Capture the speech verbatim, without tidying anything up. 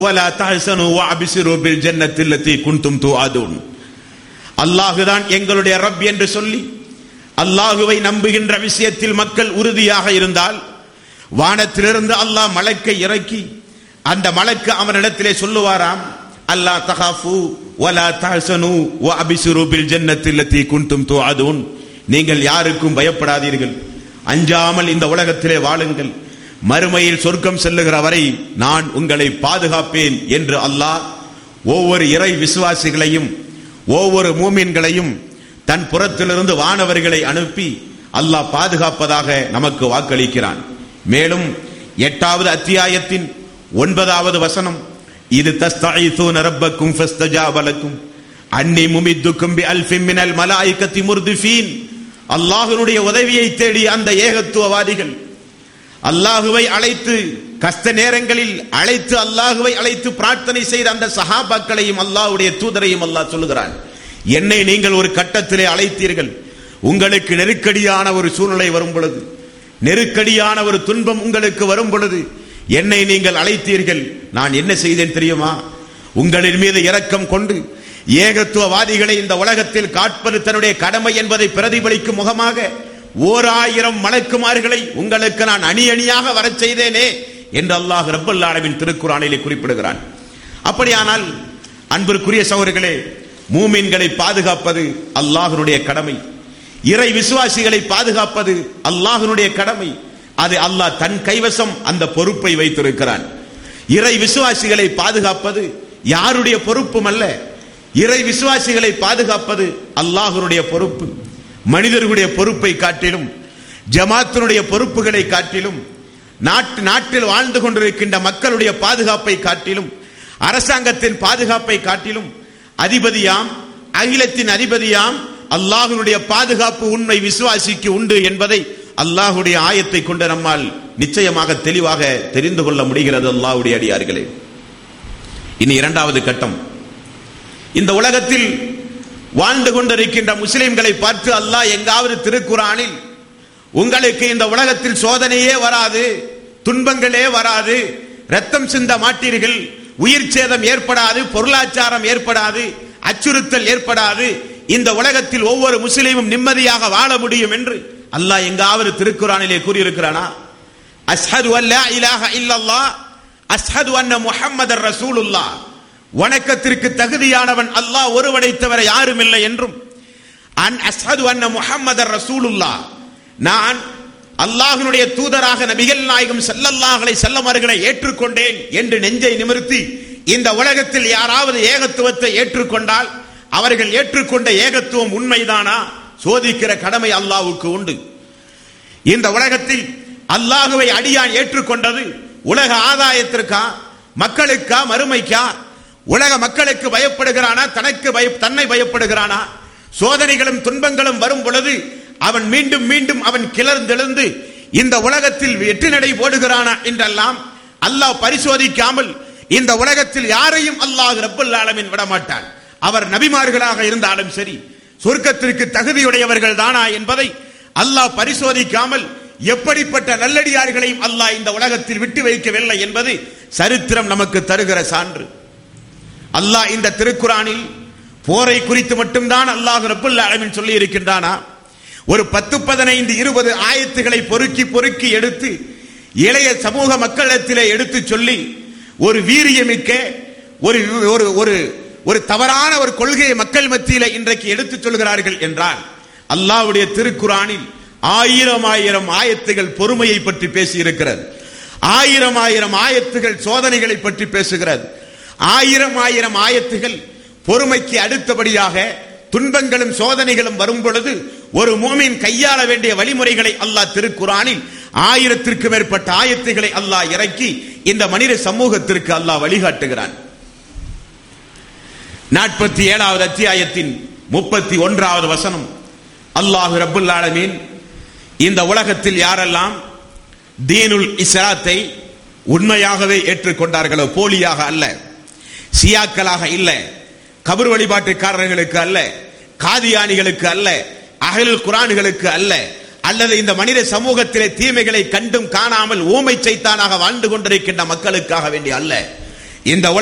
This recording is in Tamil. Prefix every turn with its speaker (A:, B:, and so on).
A: ولا تحزنوا وابشروا بالجنة التي كنتم توعدون. அல்லாஹுதான் எங்களுடைய ரப் என்று சொல்லி அல்லாஹுவை நம்புகின்ற விஷயத்தில் மக்கள் உறுதியாக இருந்தால் வானத்திலிருந்து அல்லாஹ் மலக்கை இறக்கி அந்த மலக்கு அவனிடத்திலே சொல்லுவாராம், அல்லா தகாஃபு வலா தஹ்சனு வஅபிஷிரு பில் ஜன்னத்தி அல்லதி குன்தும் துஅதுன். நீங்கள் யாருக்கும் பயப்படாதீர்கள், அஞ்சாமல் இந்த உலகத்திலே வாழுங்கள், மறுமையில் சொர்க்கம் செல்லுகிற வரை நான் உங்களை பாதுகாப்பேன் என்று அல்லாஹ் ஒவ்வொரு இறை விசுவாசிகளையும் ஒவ்வொரு மூமின்களையும் தன் புறத்திலிருந்து வானவர்களை அனுப்பி அல்லாஹ் பாதுகாப்பதாக நமக்கு வாக்களிக்கிறான். மேலும் எட்டாவது அத்தியாயத்தின் ஒன்பதாவது வசனம், இது தஸ்தஈதுன ரப்பக்கும் ஃபஸ்தஜாப லக்கும் அன்னி முமித்துக்கும் பி அல்ஃபின் மினல் மலாயிகத்தி முர்திஃபீன். அல்லாஹ்வுடைய உதவியை தேடி அந்த ஏகத்துவவாதிகள் அல்லாஹுவை அழைத்து கஷ்ட நேரங்களில் அழைத்து அல்லாஹுவை அழைத்து பிரார்த்தனை செய்த அந்த சஹாபாக்களையும் அல்லாஹ்வுடைய தூதரையும் அல்லாஹ் சொல்லுகிறான், என்னை நீங்கள் ஒரு கட்டத்திலே அழைத்தீர்கள், உங்களுக்கு நெருக்கடியான ஒரு சூழ்நிலை வரும் பொழுது, நெருக்கடியான ஒரு துன்பம் உங்களுக்கு வரும் பொழுது என்னை நீங்கள் அழைத்தீர்கள். நான் என்ன செய்தேன் தெரியுமா? உங்களின் மீது இரக்கம் கொண்டு ஏகத்துவவாதிகளை இந்த உலகத்தில் காட்பது தன்னுடைய கடமை என்பதை பிரதிபலிக்கும் முகமாக ஓர் ஆயிரம் மலக்குமார்களை உங்களுக்கு நான் அணி அணியாக வரச் செய்தேனே என்று அல்லாஹ் ரப்பல் ஆலமீன் திருக்குர்ஆனிலே குறிப்பிடுகிறான். அப்படியானால் அன்பிற்குரிய சகோதரர்களே, மூமின்களை பாதுகாப்பது அல்லாஹ்வுடைய கடமை, இறை விசுவாசிகளை பாதுகாப்பது அல்லாஹ்வுடைய கடமை. அது அல்லாஹ் தன் கைவசம் அந்த பொறுப்பை வைத்திருக்கிறான். இறை விசுவாசிகளை பாதுகாப்பது யாருடைய பொறுப்பும் அல்ல, இறை விசுவாசிகளை பாதுகாப்பது அல்லாஹ்வுடைய பொறுப்பு. மனிதர்களுடைய பொறுப்பை காட்டிலும் ஜமாத்தினுடைய பொறுப்புகளை காட்டிலும் நாட்டு நாட்டில் வாழ்ந்து கொண்டிருக்கின்ற மக்களுடைய பாதுகாப்பை காட்டிலும் அரசாங்கத்தின் பாதுகாப்பை காட்டிலும் அதிபதியாம் அகிலத்தின் அதிபதியாம் அல்லாஹ்வுடைய பாதுகாப்பு உண்மை விசுவாசிக்கு உண்டு என்பதை அல்லாஹ்வுடைய ஆயத்தை கொண்டு நம்மால் நிச்சயமாக தெளிவாக தெரிந்து கொள்ள முடிகிறது. அல்லாஹ்வுடைய அடியார்களே, இனி இரண்டாவது கட்டம், இந்த உலகத்தில் வாழ்ந்து கொண்டிருக்கின்ற முஸ்லிம்களை பார்த்து அல்லாஹ் எங்காவது திருக்குர்ஆனில் உங்களுக்கு இந்த உலகத்தில் சோதனையே வராது, துன்பங்களே வராது, ரத்தம் சிந்த மாட்டீர்கள், உயிர் சேதம் ஏற்படாது, பொருளாதாரம் ஏற்படாது, அச்சுறுத்தல் ஏற்படாது, இந்த உலகத்தில் ஒவ்வொரு முஸ்லிமும் நிம்மதியாக வாழ முடியும் என்று அல்லாஹ் எங்காவது திருக்குர்ஆனிலே கூறியிருக்கிறானா? அஷ்ஹது அல்லா இலாஹ இல்லல்லாஹ் அஷ்ஹது அன்ன முஹம்மதர் ரசூலுல்லாஹ், வணக்கத்திற்கு தகுதியானவன் அல்லாஹ் ஒருவனை தவிர யாரும் இல்லை என்றும், அன் அஷ்ஹது அன்ன முஹம்மதர் ரசூலுல்லாஹ், நான் அல்லாஹ்வுடைய தூதராக நபிகள் நாயகம் ஸல்லல்லாஹு அலைஹி வஸல்லம் அவர்களை ஏற்றுக்கொண்டேன் என்று நெஞ்சை நிமிர்த்தி இந்த உலகத்தில் யாராவது ஏகத்துவத்தை ஏற்றுக்கொண்டால் அவர்கள் ஏற்றுக்கொண்ட ஏகத்துவம் உண்மைதானா சோதிக்கிற கடமை அல்லாஹ்வுக்கு உண்டு. இந்த உலகத்தில் அல்லாஹ்வை அடியான் ஏற்றுக்கொண்டது உலக ஆதாயத்திற்கா, மக்களுக்கா, மறுமைக்கா? உலக மக்களுக்கு பயப்படுகிறானா, தனக்கு தன்னை பயப்படுகிறானா? சோதனைகளும் துன்பங்களும் வரும் பொழுது அவன் மீண்டும் மீண்டும் அவன் கிளர்ந்தெழுந்து இந்த உலகத்தில் வெற்றி நடை போடுகிறானா என்றெல்லாம் அல்லாஹ் பரிசோதிக்காமல் இந்த உலகத்தில் யாரையும் அல்லாஹ் ரப்பல் ஆலமீன் விடமாட்டான். அவர் நபிமார்களாக இருந்தாலும் சரி, சொர்க்கத்திற்கு தகுதியுடையவர்கள் தானா என்பதை அல்லாஹ் பரிசோதிக்காமல் எப்படிப்பட்ட நல்லடியார்களையும் அல்லாஹ் இந்த உலகத்தில் விட்டு வைக்கவில்லை என்பது சரித்திரம் நமக்கு தருகிற சான்று. அல்லாஹ் இந்த திருக்குர்ஆனில் போரை குறித்து மட்டும்தான் அல்லாஹ் ரப்பல் ஆலமீன் சொல்லி இருக்கின்றானா? ஒரு பத்து பதினைந்து இருபது ஆயத்துகளை பொறுக்கி பொறுக்கி எடுத்து இளைய சமூக மக்களிடத்திலே எடுத்து சொல்லி ஒரு வீரியமிக்க ஒரு ஒரு ஒரு தவறான ஒரு கொள்கையை மக்கள் மத்தியிலே இன்றைக்கு எடுத்து சொல்கிறார்கள் என்றால், அல்லாஹ்வுடைய திருக்குர்ஆனில் ஆயிரம் ஆயிரம் ஆயத்துகள் பொறுமையை பற்றி பேசி இருக்கிறது, ஆயிரம் ஆயிரம் ஆயத்துகள் சோதனைகளை பற்றி பேசுகிறது, ஆயிரம் ஆயிரம் ஆயத்துகள் பொறுமைக்கு அடுத்தபடியாக துன்பங்களும் சோதனைகளும் வரும் பொழுது ஒரு மூமின் கையாள வேண்டிய வழிமுறைகளை அல்லாஹ் திருக்குர்ஆனில் ஆயிரத்திற்கு மேற்பட்ட ஆயத்துகளை அல்லாஹ் இறக்கி இந்த மனித சமூகத்திற்கு அல்லாஹ் வழிகாட்டுகிறான். நாற்பத்தி ஏழாவது அத்தியாயத்தின் முப்பத்தி ஒன்றாவது வசனம், அல்லாஹ் ரப்பல் ஆலமீன் இந்த உலகத்தில் யாரெல்லாம் தீனுல் இஸ்லாத்தை உண்மையாகவே ஏற்றுக்கொண்டார்களோ, போலியாக அல்ல, சியாக்களாக இல்ல, கபர் வழிபாட்டுக்காரர்களுக்கு அல்ல, காதியானிகளுக்கு அல்ல, அஹ்லுல் குர்ஆன்களுக்கு அல்ல, அல்லது இந்த மனித சமூகத்திலே தீமைகளை கண்டும் காணாமல் ஊமை சைத்தானாக வாழ்ந்து கொண்டிருக்கின்ற மக்களுக்காக வேண்டிய அல்ல, இந்த